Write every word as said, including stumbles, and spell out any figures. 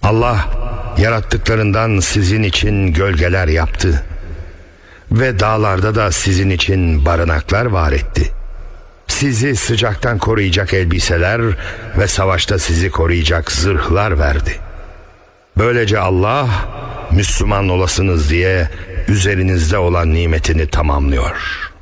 Allah yarattıklarından sizin için gölgeler yaptı ve dağlarda da sizin için barınaklar var etti. Sizi sıcaktan koruyacak elbiseler ve savaşta sizi koruyacak zırhlar verdi. Böylece Allah Müslüman olasınız diye üzerinizde olan nimetini tamamlıyor.